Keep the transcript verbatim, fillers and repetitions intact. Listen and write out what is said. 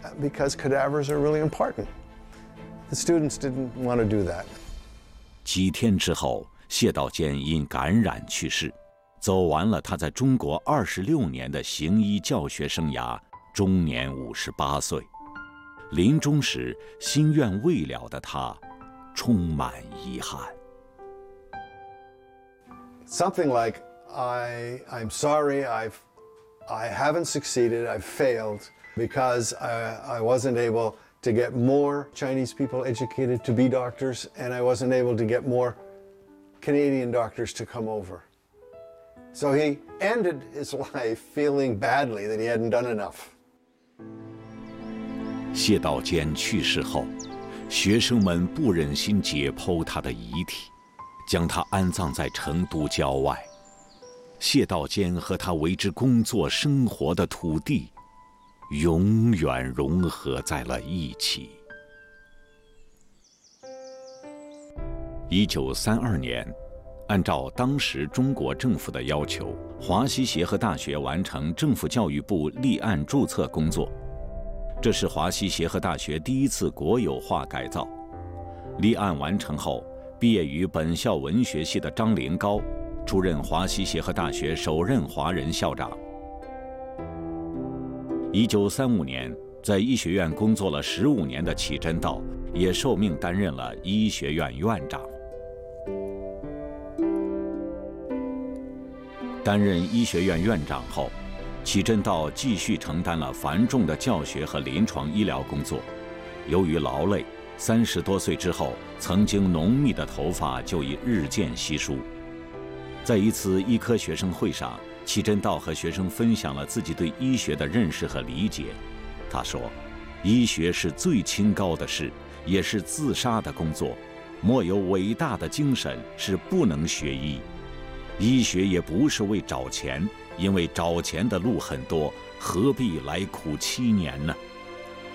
because cadavers are really important. The students didn't want to do that. 几天之后，谢道坚因感染去世，走完了他在中国二十六年的行医教学生涯，终年五十八岁。临终时，心愿未了的他，充满遗憾。 Something like, I, I'm sorry, I've, I haven't succeeded, I've failed because I, I wasn't able to get more Chinese people educated to be doctors, and I wasn't able to get more Canadian doctors to come over. So he ended his life feeling badly that he hadn't done enough. 谢道坚去世后，学生们不忍心解剖他的遗体，将他安葬在成都郊外。谢道坚和他为之工作生活的土地，永远融合在了一起。一九三二年，按照当时中国政府的要求，华西协和大学完成政府教育部立案注册工作。这是华西协和大学第一次国有化改造。立案完成后，毕业于本校文学系的张灵高出任华西协和大学首任华人校长。一九三五年，在医学院工作了十五年的启真道也受命担任了医学院院长。担任医学院院长后，启真道继续承担了繁重的教学和临床医疗工作。由于劳累，三十多岁之后，曾经浓密的头发就已日渐稀疏。在一次医科学生会上，启真道和学生分享了自己对医学的认识和理解。他说：“医学是最清高的事，也是自杀的工作。莫有伟大的精神是不能学医。医学也不是为找钱。”因为找钱的路很多，何必来苦七年呢？